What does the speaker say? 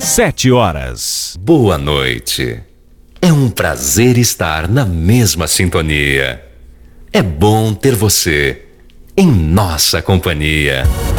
7 horas. Boa noite. É um prazer estar na mesma sintonia. É bom ter você em nossa companhia.